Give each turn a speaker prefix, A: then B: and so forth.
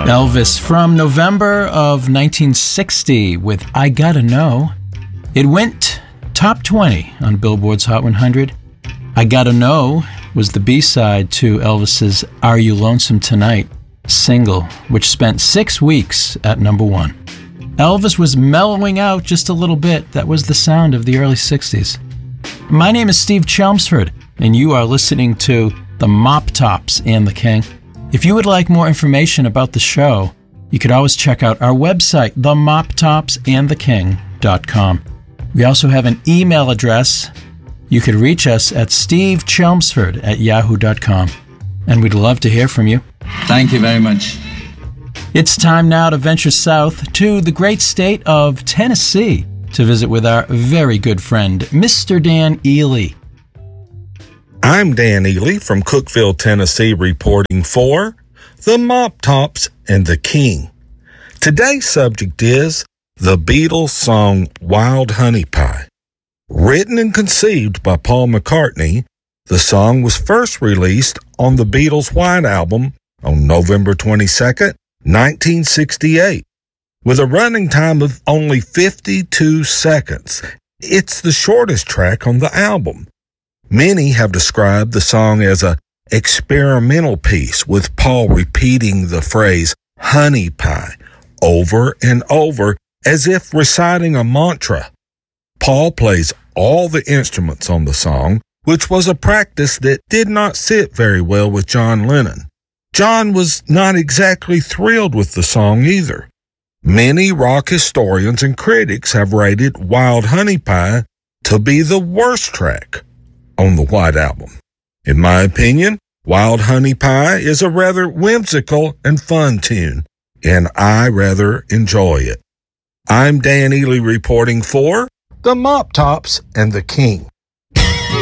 A: Elvis from November of 1960 with I Gotta Know. It went top 20 on Billboard's Hot 100. I Gotta Know was the B-side to Elvis's Are You Lonesome Tonight single, which spent 6 weeks at number 1. Elvis was mellowing out just a little bit. That was the sound of the early 60s. My name is Steve Chelmsford, and you are listening to The Mop Tops and the King. If you would like more information about the show, you could always check out our website, themoptopsandtheking.com. We also have an email address. You could reach us at stevechelmsford@yahoo.com, and we'd love to hear from you.
B: Thank you very much.
A: It's time now to venture south to the great state of Tennessee to visit with our very good friend, Mr. Dan Ely.
C: I'm Dan Ely from Cookeville, Tennessee, reporting for The Mop Tops and the King. Today's subject is the Beatles song Wild Honey Pie. Written and conceived by Paul McCartney, the song was first released on the Beatles' White Album on November 22nd, 1968, with a running time of only 52 seconds. It's the shortest track on the album. Many have described the song as an experimental piece, with Paul repeating the phrase honey pie over and over as if reciting a mantra. Paul plays all the instruments on the song, which was a practice that did not sit very well with John Lennon. John was not exactly thrilled with the song either. Many rock historians and critics have rated Wild Honey Pie to be the worst track on the White Album. In my opinion, Wild Honey Pie is a rather whimsical and fun tune, and I rather enjoy it. I'm Dan Ely reporting for The Mop Tops and the King.